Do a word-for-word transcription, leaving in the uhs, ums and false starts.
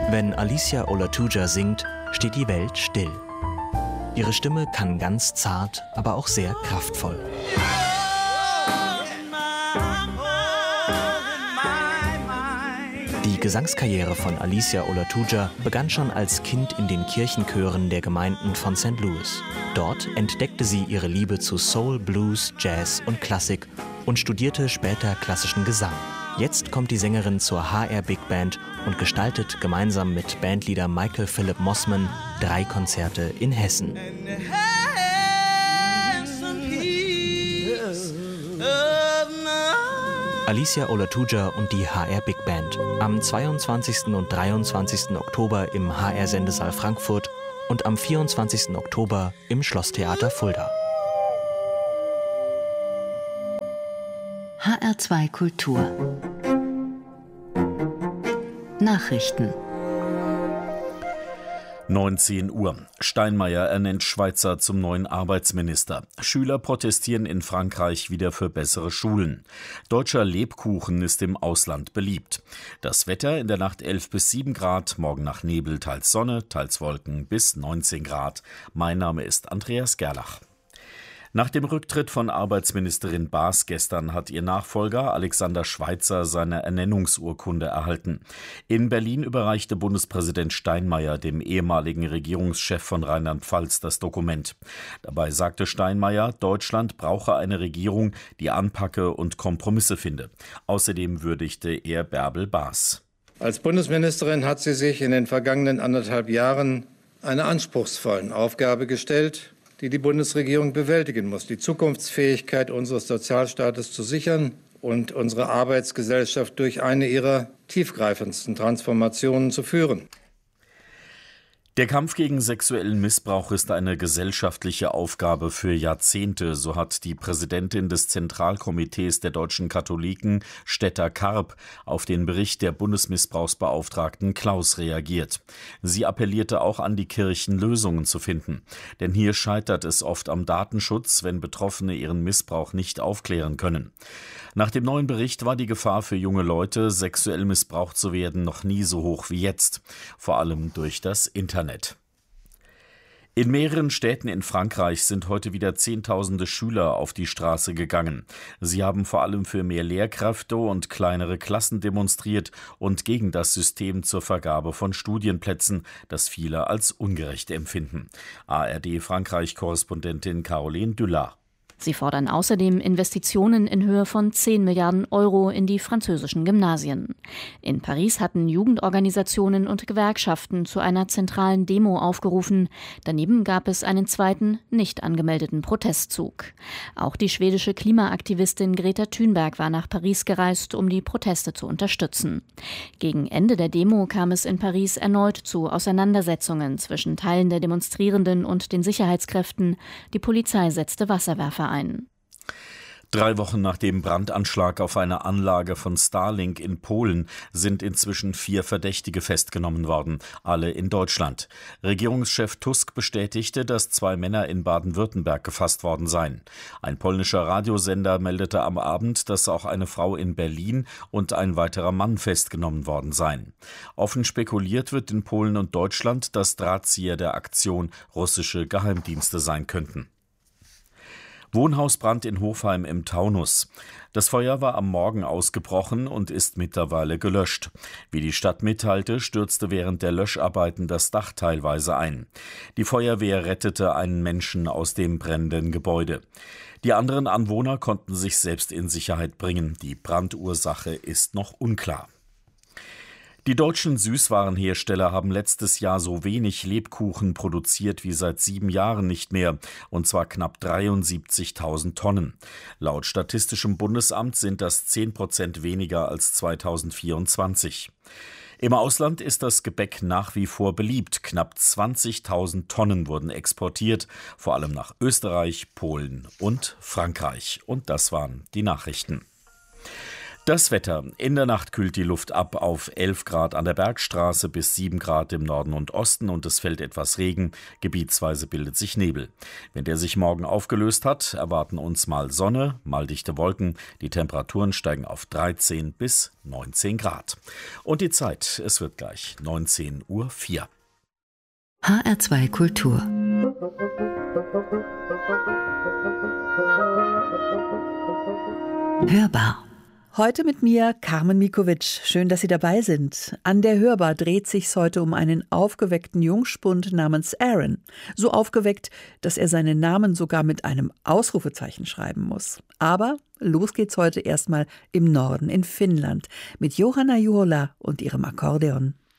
Wenn Alicia Olatuja singt, steht die Welt still. Ihre Stimme kann ganz zart, aber auch sehr kraftvoll. Die Gesangskarriere von Alicia Olatuja begann schon als Kind in den Kirchenchören der Gemeinden von Sankt Louis. Dort entdeckte sie ihre Liebe zu Soul, Blues, Jazz und Klassik und studierte später klassischen Gesang. Jetzt kommt die Sängerin zur H R Big Band und gestaltet gemeinsam mit Bandleader Michael Philip Mossman drei Konzerte in Hessen. Alicia Olatuja und die H R Big Band. Am zweiundzwanzigsten und dreiundzwanzigsten Oktober im H R-Sendesaal Frankfurt und am vierundzwanzigsten Oktober im Schlosstheater Fulda. H R zwei Kultur Nachrichten neunzehn Uhr. Steinmeier ernennt Schweizer zum neuen Arbeitsminister. Schüler protestieren in Frankreich wieder für bessere Schulen. Deutscher Lebkuchen ist im Ausland beliebt. Das Wetter in der Nacht elf bis sieben Grad, morgen nach Nebel, teils Sonne, teils Wolken bis neunzehn Grad. Mein Name ist Andreas Gerlach. Nach dem Rücktritt von Arbeitsministerin Baas gestern hat ihr Nachfolger Alexander Schweitzer seine Ernennungsurkunde erhalten. In Berlin überreichte Bundespräsident Steinmeier dem ehemaligen Regierungschef von Rheinland-Pfalz das Dokument. Dabei sagte Steinmeier, Deutschland brauche eine Regierung, die anpacke und Kompromisse finde. Außerdem würdigte er Bärbel Baas. Als Bundesministerin hat sie sich in den vergangenen anderthalb Jahren einer anspruchsvollen Aufgabe gestellt, die die Bundesregierung bewältigen muss, die Zukunftsfähigkeit unseres Sozialstaates zu sichern und unsere Arbeitsgesellschaft durch eine ihrer tiefgreifendsten Transformationen zu führen. Der Kampf gegen sexuellen Missbrauch ist eine gesellschaftliche Aufgabe für Jahrzehnte, so hat die Präsidentin des Zentralkomitees der deutschen Katholiken, Stetter Karp, auf den Bericht der Bundesmissbrauchsbeauftragten Klaus reagiert. Sie appellierte auch an die Kirchen, Lösungen zu finden. Denn hier scheitert es oft am Datenschutz, wenn Betroffene ihren Missbrauch nicht aufklären können. Nach dem neuen Bericht war die Gefahr für junge Leute, sexuell missbraucht zu werden, noch nie so hoch wie jetzt. Vor allem durch das Internet. In mehreren Städten in Frankreich sind heute wieder Zehntausende Schüler auf die Straße gegangen. Sie haben vor allem für mehr Lehrkräfte und kleinere Klassen demonstriert und gegen das System zur Vergabe von Studienplätzen, das viele als ungerecht empfinden. A R D-Frankreich-Korrespondentin Caroline Dullat. Sie fordern außerdem Investitionen in Höhe von zehn Milliarden Euro in die französischen Gymnasien. In Paris hatten Jugendorganisationen und Gewerkschaften zu einer zentralen Demo aufgerufen. Daneben gab es einen zweiten, nicht angemeldeten Protestzug. Auch die schwedische Klimaaktivistin Greta Thunberg war nach Paris gereist, um die Proteste zu unterstützen. Gegen Ende der Demo kam es in Paris erneut zu Auseinandersetzungen zwischen Teilen der Demonstrierenden und den Sicherheitskräften. Die Polizei setzte Wasserwerfer ein. Drei Wochen nach dem Brandanschlag auf eine Anlage von Starlink in Polen sind inzwischen vier Verdächtige festgenommen worden, alle in Deutschland. Regierungschef Tusk bestätigte, dass zwei Männer in Baden-Württemberg gefasst worden seien. Ein polnischer Radiosender meldete am Abend, dass auch eine Frau in Berlin und ein weiterer Mann festgenommen worden seien. Offen spekuliert wird in Polen und Deutschland, dass Drahtzieher der Aktion russische Geheimdienste sein könnten. Wohnhausbrand in Hofheim im Taunus. Das Feuer war am Morgen ausgebrochen und ist mittlerweile gelöscht. Wie die Stadt mitteilte, stürzte während der Löscharbeiten das Dach teilweise ein. Die Feuerwehr rettete einen Menschen aus dem brennenden Gebäude. Die anderen Anwohner konnten sich selbst in Sicherheit bringen. Die Brandursache ist noch unklar. Die deutschen Süßwarenhersteller haben letztes Jahr so wenig Lebkuchen produziert wie seit sieben Jahren nicht mehr, und zwar knapp dreiundsiebzigtausend Tonnen. Laut Statistischem Bundesamt sind das zehn Prozent weniger als zweitausendvierundzwanzig. Im Ausland ist das Gebäck nach wie vor beliebt. Knapp zwanzigtausend Tonnen wurden exportiert, vor allem nach Österreich, Polen und Frankreich. Und das waren die Nachrichten. Das Wetter. In der Nacht kühlt die Luft ab auf elf Grad an der Bergstraße bis sieben Grad im Norden und Osten und es fällt etwas Regen. Gebietsweise bildet sich Nebel. Wenn der sich morgen aufgelöst hat, erwarten uns mal Sonne, mal dichte Wolken. Die Temperaturen steigen auf dreizehn bis neunzehn Grad. Und die Zeit, es wird gleich neunzehn Uhr vier. H R zwei Kultur. Hörbar. Heute mit mir Carmen Mikovic. Schön, dass Sie dabei sind. An der Hörbar dreht sich's heute um einen aufgeweckten Jungspund namens Aaron. So aufgeweckt, dass er seinen Namen sogar mit einem Ausrufezeichen schreiben muss. Aber los geht's heute erstmal im Norden in Finnland mit Johanna Juhola und ihrem Akkordeon.